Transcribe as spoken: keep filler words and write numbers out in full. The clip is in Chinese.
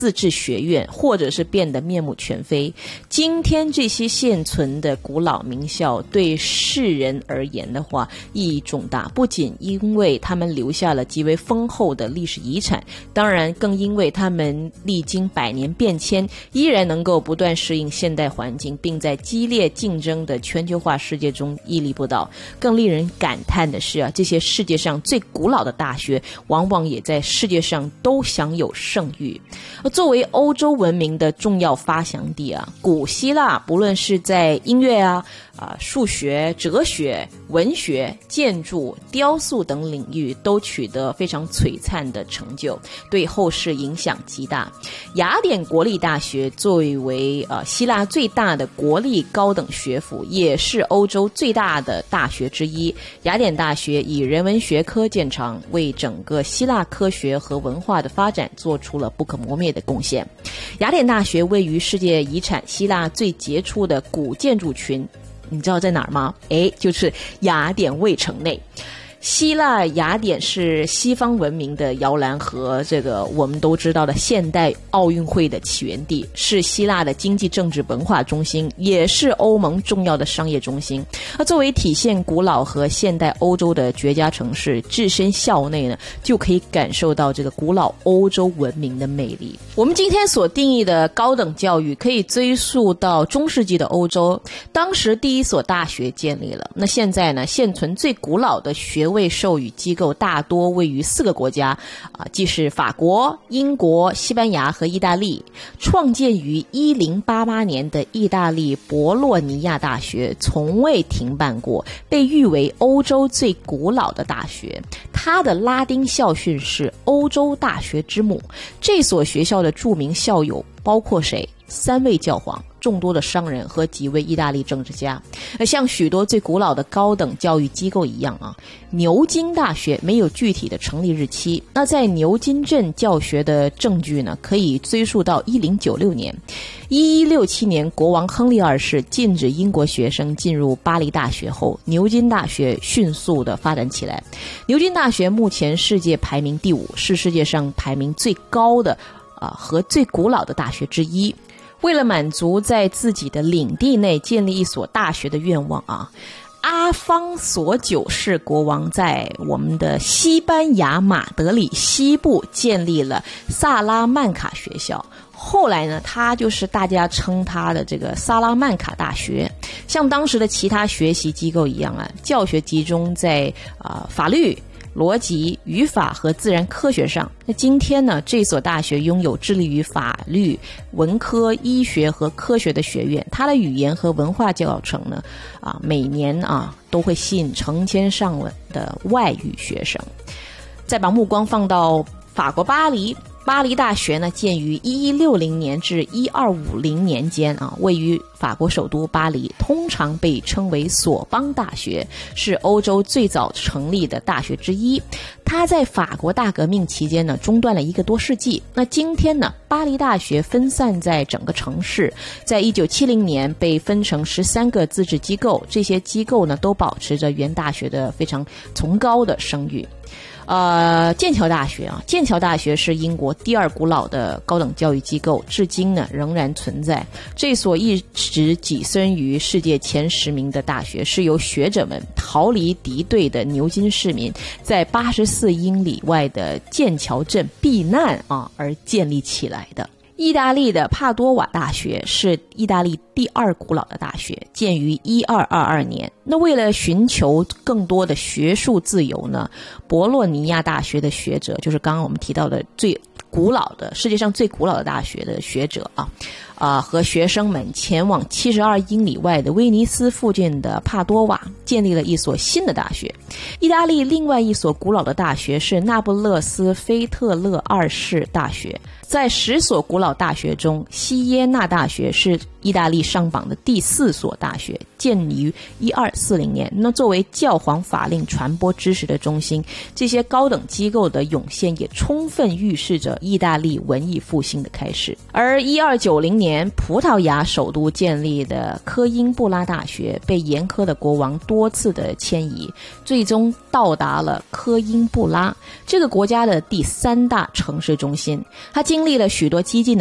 自治学院，或者是变得面目全非。今天这些现存的古老名校对世人而言的话意义重大，不仅因为他们留下了极为丰厚的历史遗产，当然更因为他们历经百年变迁，依然能够不断适应现代环境，并在激烈竞争的全球化世界中屹立不倒。更令人感叹的是啊，这些世界上最古老的大学往往也在世界上都享有盛誉。作为欧洲文明的重要发祥地啊，古希腊不论是在音乐啊、啊数学、哲学、文学、建筑、雕塑等领域都取得非常璀璨的成就，对后世影响极大。雅典国立大学作为呃希腊最大的国立高等学府，也是欧洲最大的大学之一。雅典大学以人文学科见长，为整个希腊科学和文化的发展做出了不可磨灭的贡献。雅典大学位于世界遗产希腊最杰出的古建筑群，你知道在哪儿吗？诶，就是雅典卫城内。希腊雅典是西方文明的摇篮和这个我们都知道的现代奥运会的起源地，是希腊的经济政治文化中心，也是欧盟重要的商业中心。而作为体现古老和现代欧洲的绝佳城市，置身校内呢，就可以感受到这个古老欧洲文明的魅力。我们今天所定义的高等教育可以追溯到中世纪的欧洲，当时第一所大学建立了。那现在呢，现存最古老的学位授予机构大多位于四个国家啊，即是法国、英国、西班牙和意大利。创建于一零八八年的意大利博洛尼亚大学从未停办过，被誉为欧洲最古老的大学。它的拉丁校训是欧洲大学之母。这所学校的著名校友包括谁？三位教皇、众多的商人和几位意大利政治家。像许多最古老的高等教育机构一样啊，牛津大学没有具体的成立日期。那在牛津镇教学的证据呢，可以追溯到一零九六年。一一六七年，国王亨利二世禁止英国学生进入巴黎大学后，牛津大学迅速的发展起来。牛津大学目前世界排名第五，是世界上排名最高的啊和最古老的大学之一。为了满足在自己的领地内建立一所大学的愿望啊，阿方索九世国王在我们的西班牙马德里西部建立了萨拉曼卡学校。后来呢，他就是大家称他的这个萨拉曼卡大学。像当时的其他学习机构一样啊，教学集中在啊、呃、法律、逻辑、语法和自然科学上。那今天呢，这所大学拥有致力于法律、文科、医学和科学的学院。它的语言和文化教程呢，啊，每年啊都会吸引成千上万的外语学生。再把目光放到法国巴黎。巴黎大学呢，建于一一六零年至一二五零年间啊，位于法国首都巴黎，通常被称为索邦大学，是欧洲最早成立的大学之一。它在法国大革命期间呢，中断了一个多世纪。那今天呢，巴黎大学分散在整个城市，在一九七零年被分成十三个自治机构，这些机构呢，都保持着原大学的非常崇高的声誉。呃，剑桥大学啊，剑桥大学是英国第二古老的高等教育机构，至今呢仍然存在。这所一直跻身于世界前十名的大学，是由学者们逃离敌对的牛津市民，在八十四英里外的剑桥镇避难啊而建立起来的。意大利的帕多瓦大学是意大利第二古老的大学，建于一二二二年。那为了寻求更多的学术自由呢，博洛尼亚大学的学者，就是刚刚我们提到的最古老的世界上最古老的大学的学者啊，啊、呃、和学生们前往七十二英里外的威尼斯附近的帕多瓦，建立了一所新的大学。意大利另外一所古老的大学是那不勒斯菲特勒二世大学。在十所古老大学中，西耶纳大学是意大利上榜的第四所大学，建于一二四零年。那作为教皇法令传播知识的中心，这些高等机构的涌现也充分预示着意大利文艺复兴的开始。而一二九零年年葡萄牙首都建立的科英布拉大学被严苛的国王多次的迁移，最终到达了科英布拉这个国家的第三大城市中心。它经历了许多激进